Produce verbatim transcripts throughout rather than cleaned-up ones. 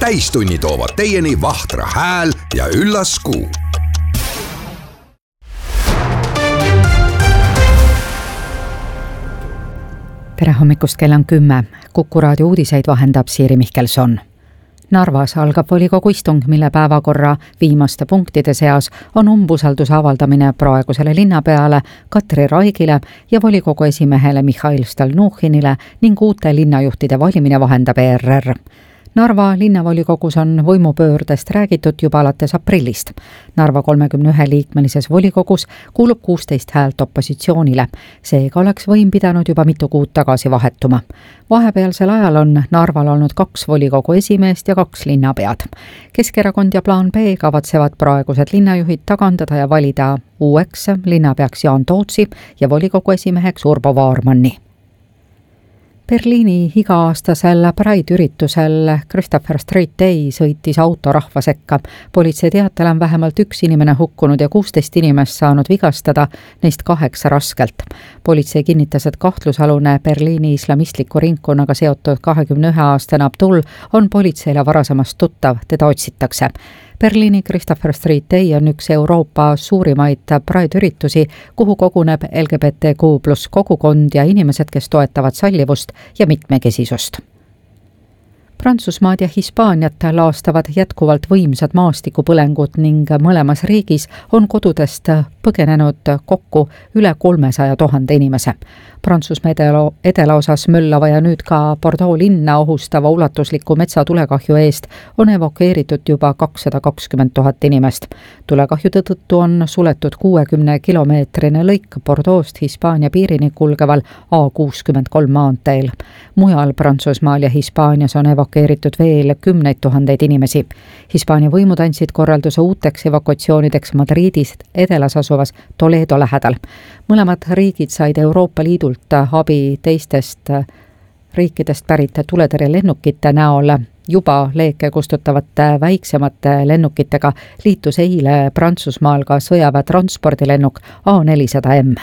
täistunni toovad teieni Vahtra hääl ja üllas kuu. Tere hommikust, kell on kümme. Kuku raadio uudiseid vahendab Siiri Mihkelson. Narvas algab volikogu istung, mille päevakorra viimaste punktide seas on umbusalduse avaldamine praegusele linnapeale Katri Raigile ja volikogu esimehele Mihhail Stalnuhhinile ning uute linnajuhtide valimine vahendab E R R. Narva linnavolikogus on võimupöördest räägitud juba alates aprillist. Narva kolmekümne ühe liikmelises volikogus kuulub kuusteist häält opositsioonile. Seega oleks võim pidanud juba mitu kuud tagasi vahetuma. Vahepealsel ajal on Narval olnud kaks volikogu esimeest ja kaks linnapead. Keskerakond ja Plaan B kavatsevad praegused linnajuhid tagandada ja valida uueks linnapeaks Jaan Tootsi ja volikogu esimeheks Urbo Vaarmanni. Berliini iga-aastasel Pride-üritusel Christopher Street Day sõitis auto rahva sekka. Politsei teatel on vähemalt üks inimene hukkunud ja kuusteist inimest saanud vigastada, neist kaheksa raskelt. Politsei kinnitas, et kahtlusalune Berliini islamistliku ringkonnaga seotud kahekümne ühe aastane Abdul on politseile varasemast tuttav, teda otsitakse. Berliini Christopher Street Day on üks Euroopa suurimaid Pride-üritusi, kuhu koguneb L G B T Q plus kogukond ja inimesed, kes toetavad sallivust ja mitmekesisust. Prantsusmaad ja Hispaaniat laastavad jätkuvalt võimsad maastikupõlengud ning mõlemas riigis on kodudest põgenenud kokku üle kolmesaja tuhande inimese. Prantsusmaa edela, edelaosas möllava ja nüüd ka Bordeaux linna ohustava ulatusliku metsatulekahju eest on evakueeritud juba kakssada kakskümmend tuhat inimest. Tulekahjude tõttu on suletud kuuekümne kilomeetrine lõik Bordeaux'st Hispaania piirini kulgeval A kuuskümmend kolm maanteel. Mujal Prantsusmaal ja Hispaanias on evakueeritud veel kümneid tuhandeid inimesi. Hispaania võimud andsid korralduse uuteks evakuatsioonideks Madridist edelas asuvas Toledo lähedal. Mõlemad riigid said Euroopa Liidult abi teistest riikidest pärit tuletõrjelennukite näol. Juba leeke kustutavate väiksemate lennukitega liitus eile Prantsusmaal ka sõjaväe transpordilennuk A nelisada M.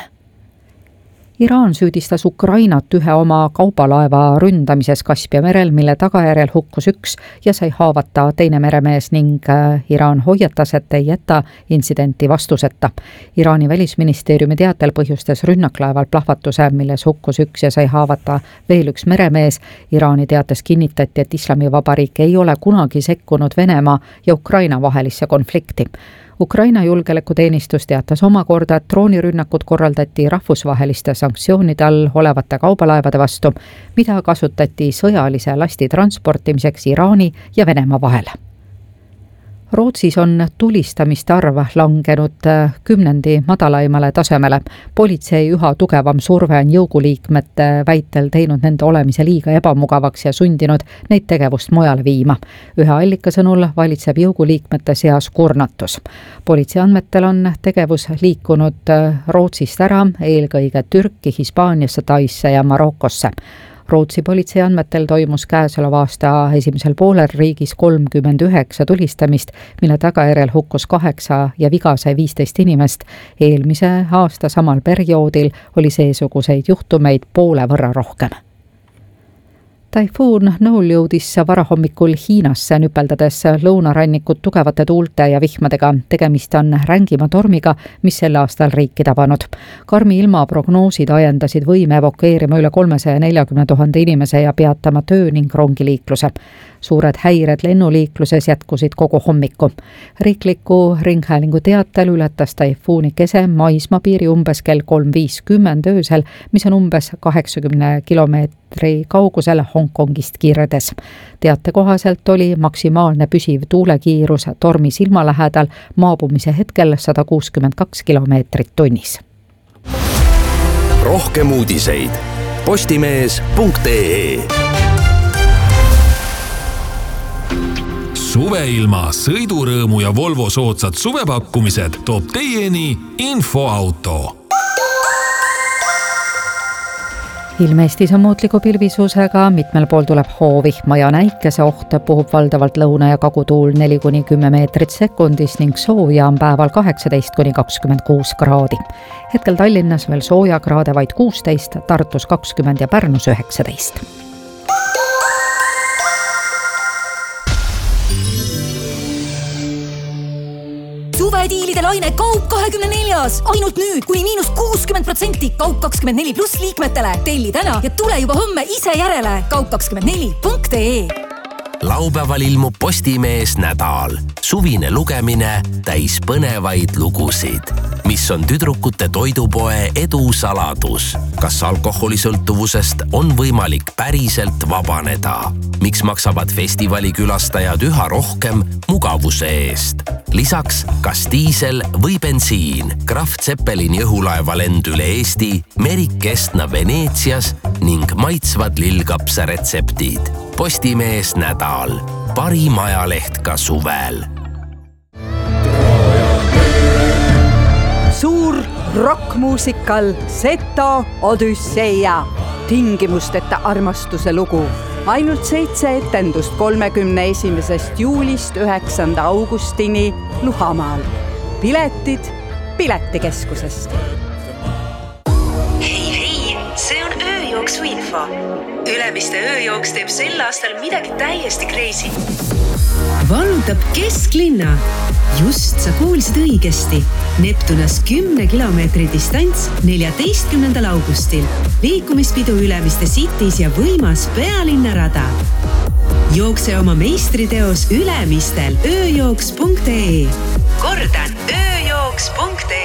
Iraan süüdistas Ukrainat ühe oma kaubalaeva ründamises Kaspia merel, mille tagajärjel hukkus üks ja sai haavata teine meremees ning Iraan hoiatas, et ei jäta intsidenti vastuseta. Iraani välisministeeriumi teatel põhjustas rünnaklaeval plahvatuse, milles hukkus üks ja sai haavata veel üks meremees. Iraani teates kinnitati, et Islamivabariik ei ole kunagi sekkunud Venemaa ja Ukraina vahelisse konflikti. Ukraina julgeolekuteenistus teatas omakorda, et droonirünnakud korraldati rahvusvaheliste sanktsioonide all olevate kaubalaevade vastu, mida kasutati sõjalise lasti transportimiseks Iraani ja Venemaa vahel. Rootsis on tulistamiste arv langenud kümnendi madalaimale tasemele. Politsei üha tugevam surve on jõuguliikmete väitel teinud nende olemise liiga ebamugavaks ja sundinud neid tegevust mujale viima. Ühe allika sõnul valitseb jõuguliikmete seas kurnatus. Politsei andmetel on tegevus liikunud Rootsist ära, eelkõige Türki, Hispaaniasse, Taisse ja Marokosse. Rootsi politsei andmetel toimus käesoleva aasta esimesel poolel riigis kolmkümmend üheksa tulistamist, mille tagajärjel hukkus kaheksa ja viga sai viisteist inimest. Eelmise aasta samal perioodil oli seesuguseid juhtumeid poole võrra rohkem. Taifuun Noel jõudis varahommikul Hiinasse nüpeldades lõunarannikut tugevate tuulte ja vihmadega. Tegemist on rängima tormiga, mis sel aastal riiki tabanud. Karmi ilmaprognoosid ajendasid võime evakueerima üle kolmesaja neljakümne tuhande inimese ja peatama töö ning rongiliikluse. Suured häired lennuliikluses jätkusid kogu hommiku. Riikliku ringhäälingu teatel ületas taifuuni kese maismaapiiri umbes kell kolm viiskümmend öösel, mis on umbes kaheksakümne kilomeetri kaugusel Hongkongist kirdes. Teate kohaselt oli maksimaalne püsiv tuulekiirus tormi silma lähedal maabumise hetkel sada kuuskümmend kaks kilomeetrit tunnis. Rohkem uudiseid postimees punkt ee. Suveilma, sõidurõõmu ja Volvo soodsad suvepakkumised toob teieni Infoauto. Ilm Eestis on muutliku pilvisusega, mitmel pool tuleb hoovihma ja näikese oht, puhub valdavalt lõuna- ja kagutuul neli kuni kümme meetrit sekundis ning sooja on päeval kaheksateist kuni kakskümmend kuus kraadi. Hetkel Tallinnas veel sooja kraade vaid kuusteist, Tartus kakskümmend ja Pärnus üheksateist. suvepoe diilide laine Kaup kahekümne neljas. Ainult nüüd kuni miinus kuuskümmend protsenti Kaup kakskümmend neli pluss liikmetele. Telli täna ja tule juba homme ise järele. kaup kakskümmend neli punkt ee. Laupäeval ilmub Postimees nädal. Suvine lugemine täis põnevaid lugusid. Mis on tüdrukute toidupoe edu saladus? Kas alkoholisõltuvusest on võimalik päriselt vabaneda? Miks maksavad festivali külastajad üha rohkem mugavuse eest? Lisaks, kas diisel või bensiin? Kraft Zeppelini õhulaeva lend üle Eesti, Merik Kestna Veneetsias ning maitsvad lillkapsa retseptid. Postimees nädal. Parim ajaleht ka suvel. Suur rockmuusikal Seto Odüsseia. Tingimusteta armastuse lugu. Ainult seitse etendust kolmekümne esimesest juulist üheksanda augustini Luhamaal. Piletid Piletikeskusest. Hei, hei, see on ööjooksu info. Ülemiste ööjooks teeb sel aastal midagi täiesti crazy. Vallutab kesklinna. Just sa kuulsid õigesti. Neptunas kümne kilomeetri distants neljateistkümnendal augustil. Liikumispidu Ülemiste Cities ja võimas pealinnarada. Jookse oma meistriteos Ülemistel ööjooks punkt ee. Kordan ööjooks punkt ee.